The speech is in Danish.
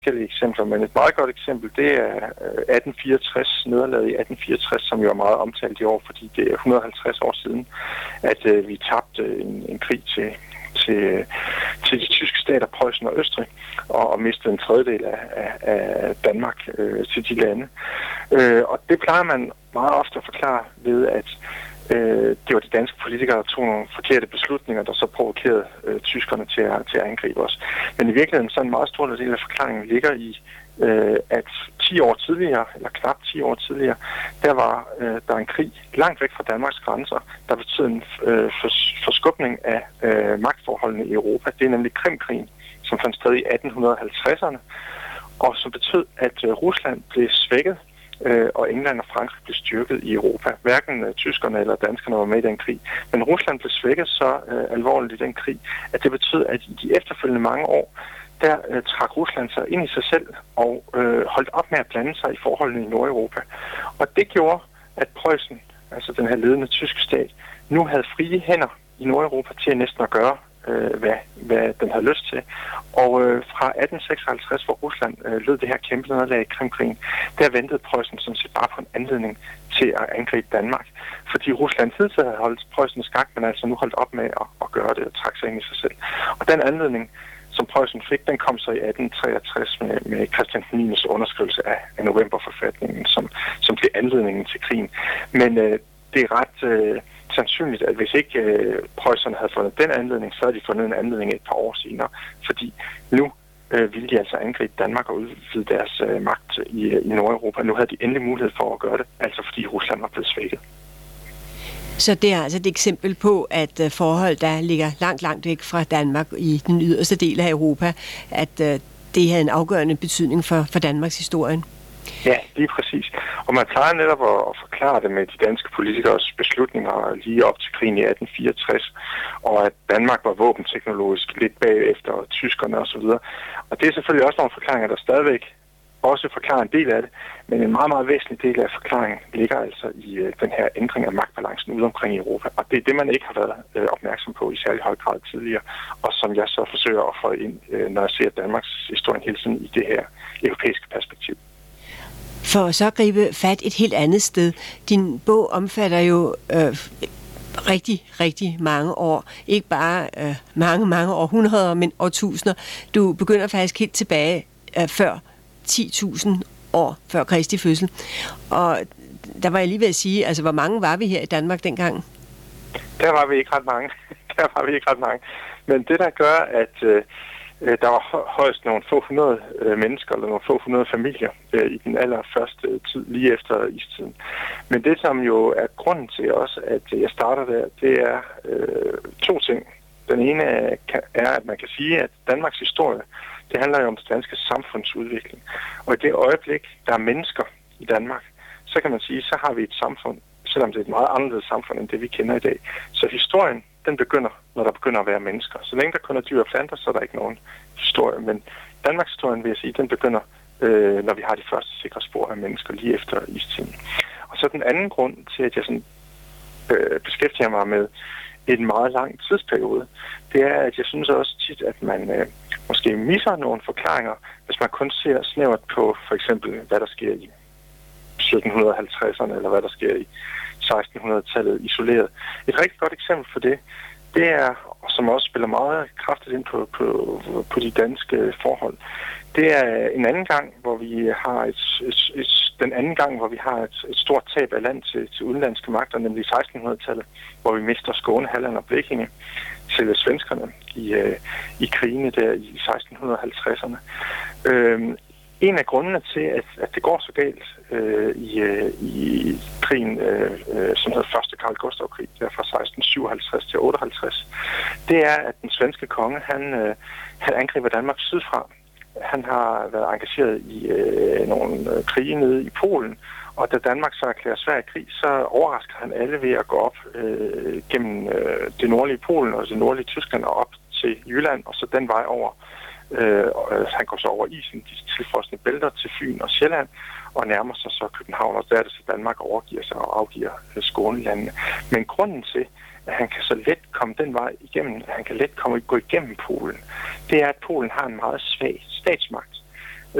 forskellige eksempler, men et meget godt eksempel, det er 1864, nederlaget i 1864, som jo er meget omtalt i år, fordi det er 150 år siden, at vi tabte en krig til de tyske stater, Preussen og Østrig, og mistede en tredjedel af Danmark til de lande. Og det plejer man meget ofte at forklare ved, at det var de danske politikere, der tog nogle forkerte beslutninger, der så provokerede tyskerne til at angribe os. Men i virkeligheden, så en meget stor del af forklaringen ligger i, at 10 år tidligere, eller knap 10 år tidligere, der var der en krig langt væk fra Danmarks grænser, der betød en forskubning af magtforholdene i Europa. Det er nemlig Krimkrigen, som fandt sted i 1850'erne, og som betød, at Rusland blev svækket, og England og Frankrig blev styrket i Europa. Hverken tyskerne eller danskerne var med i den krig. Men Rusland blev svækket så alvorligt i den krig, at det betød, at i de efterfølgende mange år, der trak Rusland sig ind i sig selv og holdt op med at blande sig i forholdene i Nordeuropa. Og det gjorde, at Preussen, altså den her ledende tyske stat, nu havde frie hænder i Nordeuropa til næsten at gøre, hvad den havde lyst til. Og fra 1856, hvor Rusland lød det her kæmpe nederlag i Krimkrigen, der ventede Preussen sådan set bare på en anledning til at angribe Danmark. Fordi Rusland hidtil havde holdt Preussen i skak, men altså nu holdt op med at gøre det og trække sig ind i sig selv. Og den anledning, som Preussen fik, den kom så i 1863 med Christian IX underskrivelse af novemberforfatningen, som blev anledningen til krigen. Men det er ret sandsynligt, at hvis ikke preusserne havde fundet den anledning, så havde de fundet en anledning et par år senere, fordi nu ville de altså angribe Danmark og udvide deres magt i Nordeuropa. Nu havde de endelig mulighed for at gøre det, altså fordi Rusland var blevet svækket. Så det er altså et eksempel på, at forhold, der ligger langt, langt væk fra Danmark i den yderste del af Europa, at det havde en afgørende betydning for Danmarks historie. Ja, lige præcis. Og man plejer netop at forklare det med de danske politikers beslutninger lige op til krigen i 1864, og at Danmark var våbenteknologisk lidt bagefter tyskerne osv. Og det er selvfølgelig også nogle forklaringer, der stadigvæk også forklarer en del af det, men en meget, meget væsentlig del af forklaringen ligger altså i den her ændring af magtbalancen ude omkring i Europa. Og det er det, man ikke har været opmærksom på i særlig høj grad tidligere, og som jeg så forsøger at få ind, når jeg ser Danmarks historie hele tiden i det her europæiske perspektiv. For så at gribe fat et helt andet sted. Din bog omfatter jo rigtig, rigtig mange år. Ikke bare mange århundreder, men årtusinder. Du begynder faktisk helt tilbage før 10.000 år før Kristi fødsel. Og der var jeg lige ved at sige, altså hvor mange var vi her i Danmark dengang? Der var vi ikke ret mange. Men det, der gør, at der var højst nogle få hundrede mennesker, eller nogle få hundrede familier i den allerførste tid, lige efter istiden. Men det, som jo er grunden til også, at jeg starter der, det er to ting. Den ene er, at man kan sige, at Danmarks historie, det handler jo om det danske samfundsudvikling. Og i det øjeblik, der er mennesker i Danmark, så kan man sige, så har vi et samfund, selvom det er et meget anderledes samfund, end det vi kender i dag. Så historien, den begynder, når der begynder at være mennesker. Så længe der kun er dyr og planter, så er der ikke nogen historie. Men Danmarks historien, vil jeg sige, den begynder, når vi har de første sikre spor af mennesker lige efter istiden. Og så den anden grund til, at jeg sådan, beskæftiger mig med en meget lang tidsperiode, det er, at jeg synes også tit, at man måske misser nogle forklaringer, hvis man kun ser snævert på for eksempel, hvad der sker i 1750'erne, eller hvad der sker i 1600-tallet isoleret. Et rigtig godt eksempel for det er, som også spiller meget kraftigt ind på de danske forhold, det er en anden gang, hvor vi har et stort tab af land til udenlandske magter, nemlig 1600-tallet, hvor vi mister Skåne, Halland og Blekinge til svenskerne i krigene der i 1650'erne. En af grundene til, at det går så galt i krigen, som hedder Første Karl Gustav-krig, der fra 1657 til 58, det er, at den svenske konge, han angriber Danmark sydfra. Han har været engageret i nogle krige nede i Polen, og da Danmark så erklærer Sverige krig, så overrasker han alle ved at gå op gennem det nordlige Polen og det nordlige Tyskland og op til Jylland, og så den vej over. Han går så over isen, de tilfrosne bælter til Fyn og Sjælland, og nærmer sig så København, og der er det så Danmark overgiver sig og afgiver Skånelandene. Men grunden til, at han kan så let komme den vej igennem, at han kan let gå igennem Polen, det er, at Polen har en meget svag statsmagt.